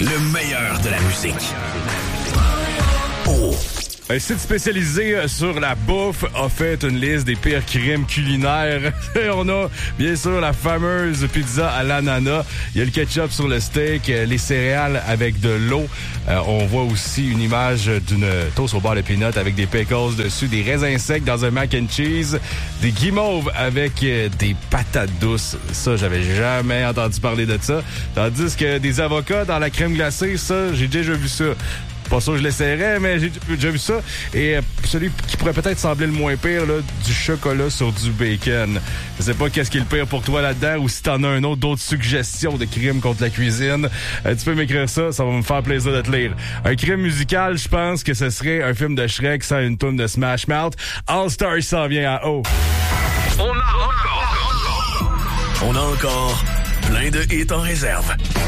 Le meilleur de la musique. Oh. Un site spécialisé sur la bouffe a fait une liste des pires crimes culinaires. Et on a, bien sûr, la fameuse pizza à l'ananas. Il y a le ketchup sur le steak, les céréales avec de l'eau. On voit aussi une image d'une toast au beurre de peanut avec des pickles dessus, des raisins secs dans un mac and cheese, des guimauves avec des patates douces. Ça, j'avais jamais entendu parler de ça. Tandis que des avocats dans la crème glacée, ça, j'ai déjà vu ça. Pas sûr que je l'essayerais, mais j'ai déjà vu ça. Et celui qui pourrait peut-être sembler le moins pire, là, du chocolat sur du bacon. Je sais pas qu'est-ce qui est le pire pour toi là-dedans ou si t'en as un autre, d'autres suggestions de crimes contre la cuisine. Tu peux m'écrire ça va me faire plaisir de te lire. Un crime musical, je pense que ce serait un film de Shrek sans une toune de Smash Mouth. All Stars s'en vient à haut. On a encore plein de hits en réserve.